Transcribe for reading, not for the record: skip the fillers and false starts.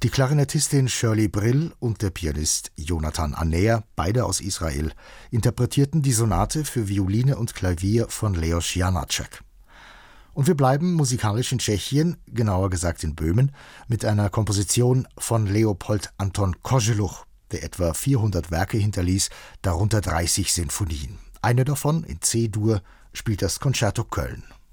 Die Klarinettistin Shirley Brill und der Pianist Jonathan Aner, beide aus Israel, interpretierten die Sonate für Violine und Klavier von Leos Janáček. Und wir bleiben musikalisch in Tschechien, genauer gesagt in Böhmen, mit einer Komposition von Leopold Anton Koželuch, der etwa 400 Werke hinterließ, darunter 30 Sinfonien. Eine davon, in C-Dur, spielt das Concerto Köln.